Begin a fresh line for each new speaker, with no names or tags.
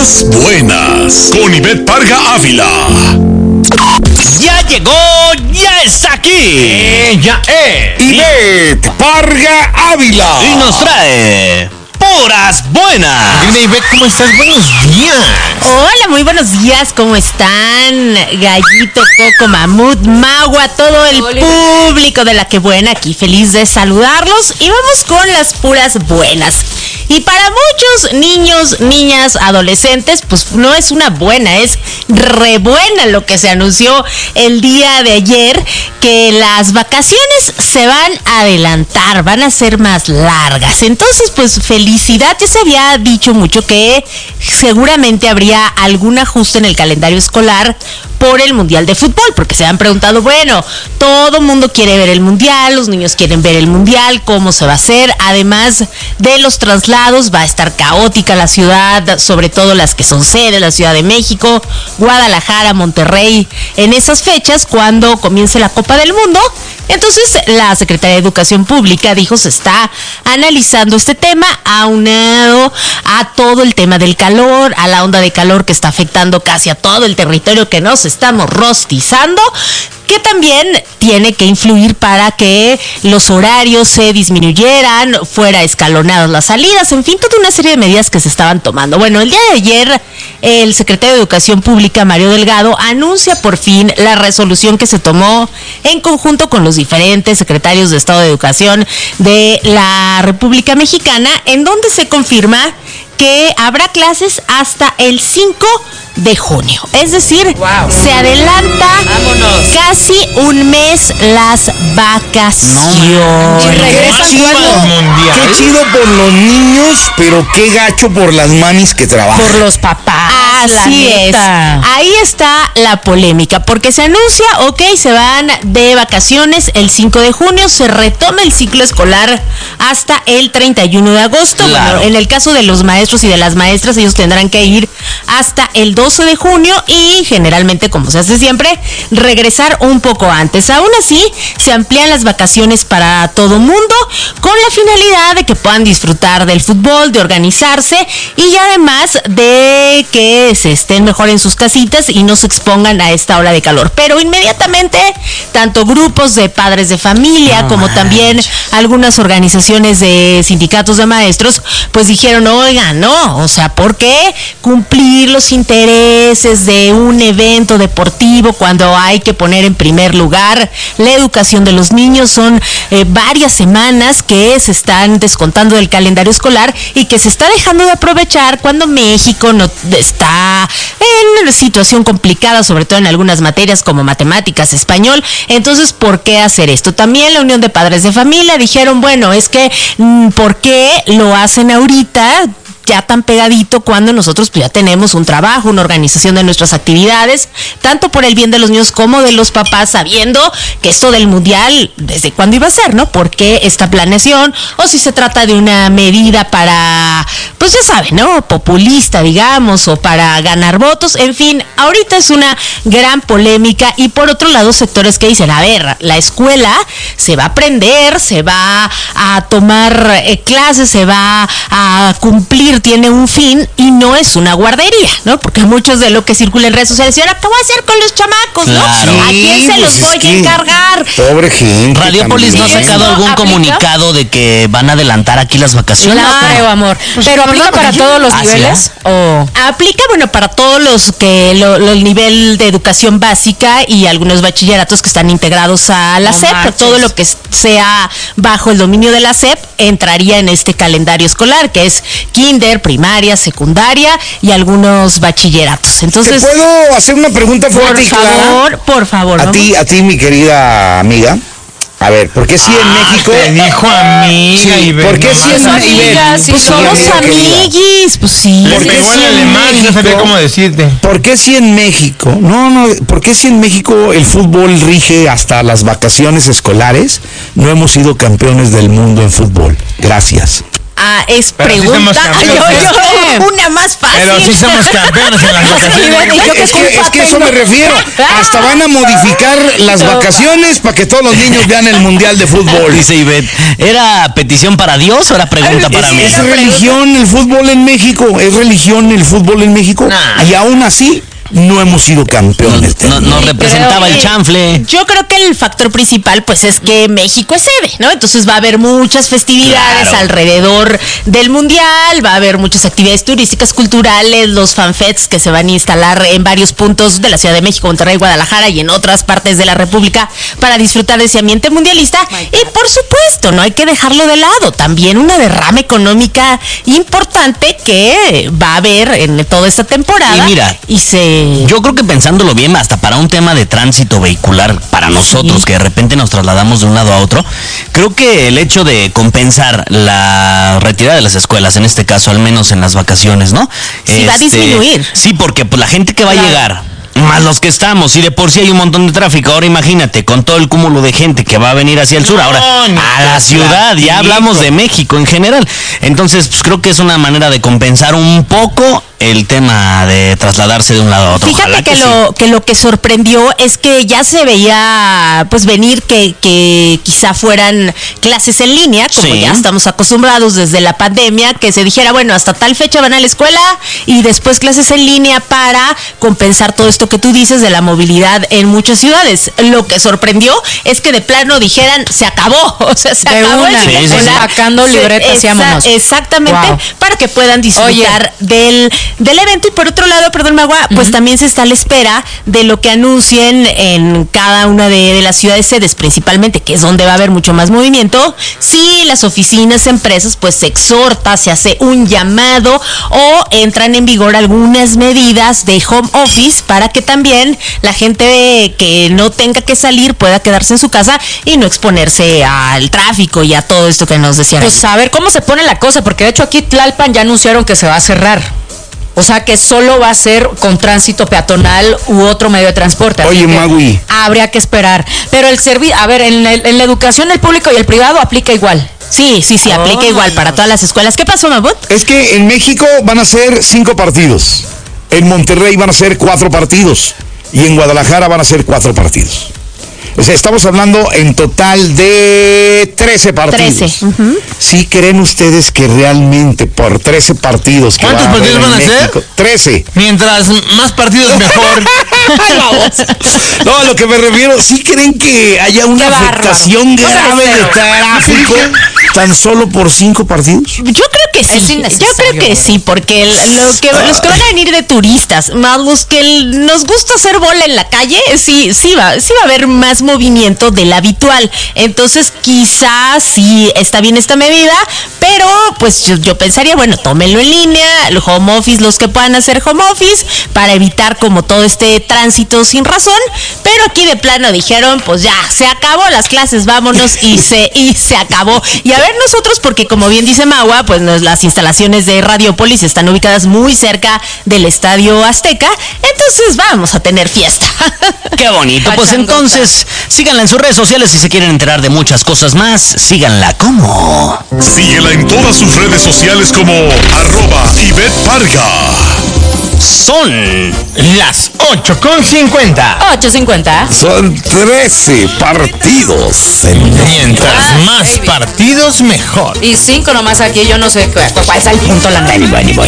Puras buenas, con Ivette Parga Ávila.
Ya llegó, ya está aquí.
Ya es
Ivette Parga Ávila.
Y nos trae puras buenas.
Querida Ivette, ¿cómo estás? Buenos días.
Hola, muy buenos días, ¿cómo están? Gallito, Coco, Mamut, Magua, todo el público de La Que Buena, aquí feliz de saludarlos. Y vamos con las puras buenas. Y para muchos niños, niñas, adolescentes, pues no es una buena, es re buena lo que se anunció el día de ayer, que las vacaciones se van a adelantar, van a ser más largas. Entonces, pues felicidad, ya se había dicho mucho que seguramente habría algún ajuste en el calendario escolar por el Mundial de Fútbol, porque se han preguntado, bueno, todo el mundo quiere ver el Mundial, los niños quieren ver el Mundial, ¿cómo se va a hacer? Además de los traslados, va a estar caótica la ciudad, sobre todo las que son sede, la Ciudad de México, Guadalajara, Monterrey, en esas fechas, cuando comience la Copa del Mundo. Entonces, la Secretaría de Educación Pública dijo, se está analizando este tema, aunado a todo el tema del calor, a la onda de calor que está afectando casi a todo el territorio, que nos estamos rostizando, que también tiene que influir para que los horarios se disminuyeran, fuera escalonadas las salidas, en fin, toda una serie de medidas que se estaban tomando. Bueno, el día de ayer, el secretario de Educación Pública, Mario Delgado, anuncia por fin la resolución que se tomó en conjunto con los diferentes secretarios de Estado de Educación de la República Mexicana, en donde se confirma que habrá clases hasta el 5 de junio. Es decir, se adelanta casi un mes las vacaciones.
Qué chido por los niños, pero qué gacho por las mamis que trabajan.
Por los papás. Así es. Ahí está la polémica, porque se anuncia, se van de vacaciones el 5 de junio, se retoma el ciclo escolar hasta el 31 de agosto.
Claro.
Bueno, en el caso de los maestros y de las maestras, ellos tendrán que ir hasta el 12 de junio y generalmente, como se hace siempre, regresar un poco antes. Aún así, se amplían las vacaciones para todo mundo con la finalidad de que puedan disfrutar del fútbol, de organizarse y además de que se estén mejor en sus casitas y no se expongan a esta ola de calor. Pero inmediatamente, tanto grupos de padres de familia como también algunas organizaciones de sindicatos de maestros, pues dijeron, oigan, no, ¿por qué cumplir los intereses de un evento deportivo cuando hay que poner en primer lugar la educación de los niños? Son varias semanas que se están descontando del calendario escolar y que se está dejando de aprovechar cuando México no está en una situación complicada, sobre todo en algunas materias como matemáticas, español. Entonces, ¿por qué hacer esto? También la Unión de Padres de Familia dijeron, bueno, es que ¿por qué lo hacen ahorita, ya tan pegadito, cuando nosotros pues ya tenemos un trabajo, una organización de nuestras actividades, tanto por el bien de los niños como de los papás, sabiendo que esto del mundial, ¿desde cuándo iba a ser, no? ¿Por qué esta planeación? O si se trata de una medida para, pues ya saben, ¿no? Populista, digamos, o para ganar votos, en fin, ahorita es una gran polémica. Y por otro lado, sectores que dicen, a ver, la escuela se va a aprender, se va a tomar clases, se va a cumplir, tiene un fin y no es una guardería, ¿no? Porque muchos de lo que circula en redes sociales, ¿y ahora qué voy a hacer con los chamacos,
claro,
no? ¿A quién se los voy a encargar?
Pobre gente.
Radiopolis no ha sacado algún comunicado de que van a adelantar aquí las vacaciones.
Claro, amor.
Pero aplica para todos los niveles.
¿O? Aplica, bueno, para todos los que el nivel de educación básica y algunos bachilleratos que están integrados a la SEP. Todo lo que sea bajo el dominio de la SEP entraría en este calendario escolar, que es kinder, primaria, secundaria y algunos bachilleratos. Entonces,
¿te puedo hacer una pregunta fuerte y clara?
Por favor.
A ti, mi querida amiga. A ver, ¿por qué si en México?
Te dijo amiga,
sí, ¿por qué si en
amigas?
Pues somos amiguis, pues sí.
¿Por qué si en México? No sabía cómo decirte.
¿Por qué si en México? ¿Por qué si en México el fútbol rige hasta las vacaciones escolares? No hemos sido campeones del mundo en fútbol. Gracias.
es
Pero sí
pregunta.
somos campeones.
Una más fácil.
Pero sí somos campeones en las vacaciones.
Es que eso me refiero. Hasta van a modificar las vacaciones para que todos los niños vean el Mundial de Fútbol.
Dice Ivette, ¿era petición para Dios o era pregunta para mí?
Es religión el fútbol en México. Es religión el fútbol en México.
Nah.
Y aún así, no hemos sido campeones.
Nos representaba el chanfle.
Yo creo que el factor principal pues es que México es sede, ¿no? Entonces va a haber muchas festividades
Claro.
alrededor del Mundial, va a haber muchas actividades turísticas, culturales, los fanfests que se van a instalar en varios puntos de la Ciudad de México, Monterrey, Guadalajara y en otras partes de la República para disfrutar de ese ambiente mundialista. Y por supuesto, no hay que dejarlo de lado, también una derrama económica importante que va a haber en toda esta temporada.
Y mira, yo creo que pensándolo bien, hasta para un tema de tránsito vehicular, para nosotros que de repente nos trasladamos de un lado a otro, creo que el hecho de compensar la retirada de las escuelas, en este caso al menos en las vacaciones, ¿no?
Sí, va a disminuir.
Sí, porque pues, la gente que va a llegar, más los que estamos, y de por sí hay un montón de tráfico, ahora imagínate, con todo el cúmulo de gente que va a venir hacia el sur, ahora a la ciudad, ya hablamos de México en general, entonces pues creo que es una manera de compensar un poco el tema de trasladarse de un lado a otro.
Fíjate
Ojalá
que lo que sorprendió es que ya se veía pues venir que quizá fueran clases en línea, como
Sí.
ya estamos acostumbrados desde la pandemia, que se dijera, bueno, hasta tal fecha van a la escuela y después clases en línea para compensar todo esto que tú dices de la movilidad en muchas ciudades. Lo que sorprendió es que de plano dijeran, se acabó, o sea, se
De
acabó
una.
el
Sí,
ciclo
sí, sí.
escolar.
Sacando libretas y vámonos.
Exactamente,
Wow.
para que puedan disfrutar del evento. Y por otro lado, perdón, Magua, pues también se está a la espera de lo que anuncien en cada una de las ciudades sedes, principalmente, que es donde va a haber mucho más movimiento. Si las oficinas, empresas, pues se exhorta, se hace un llamado o entran en vigor algunas medidas de home office para que también la gente que no tenga que salir pueda quedarse en su casa y no exponerse al tráfico y a todo esto que nos decían.
Pues a ver cómo se pone la cosa, porque de hecho aquí Tlalpan ya anunciaron que se va a cerrar. O sea que solo va a ser con tránsito peatonal u otro medio de transporte. Así
Oye,
que
Magui.
habría que esperar. Pero el servicio, a ver, en la educación el público y el privado aplica igual.
Sí, aplica igual para todas las escuelas. ¿Qué pasó, Mabut?
Es que en México van a ser 5 partidos. En Monterrey van a ser 4 partidos. Y en Guadalajara van a ser 4 partidos. O sea, estamos hablando en total de 13 partidos.
13,
¿Sí creen ustedes que realmente por 13 partidos que
¿Cuántos
va a haber
partidos
en
van a ser?
México, 13.
Mientras más partidos, mejor.
No, a lo que me refiero, ¿sí creen que haya una afectación grave de tráfico tan solo por 5 partidos?
Yo creo que sí.
Es innecesario,
Yo creo que sí, porque los que van a venir de turistas, más los que nos gusta hacer bola en la calle, sí va a haber más movimiento del habitual. Entonces, quizás sí está bien esta medida, pero pues yo pensaría, bueno, tómenlo en línea, el home office, los que puedan hacer home office, para evitar como todo este tránsito sin razón. Pero aquí de plano dijeron, pues ya, se acabó las clases, vámonos, y se acabó. Y a ver nosotros, porque como bien dice Magua, pues las instalaciones de Radiopolis están ubicadas muy cerca del Estadio Azteca, entonces vamos a tener fiesta.
Qué bonito. Pues entonces, síganla en sus redes sociales si se quieren enterar de muchas cosas más. Síganla como...
Síguela en todas sus redes sociales como @IvetteParga.
Son
Las 8:50.
8:50.
Son 13 partidos.
Mientras más partidos, mejor.
Y 5 nomás aquí, yo no sé cuál es el punto, la neta.